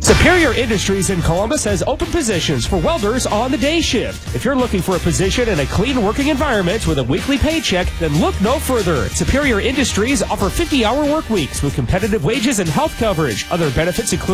Superior Industries in Columbus has open positions for welders on the day shift. If you're looking for a position in a clean working environment with a weekly paycheck, then look no further. Superior Industries offer 50-hour work weeks with competitive wages and health coverage. Other benefits include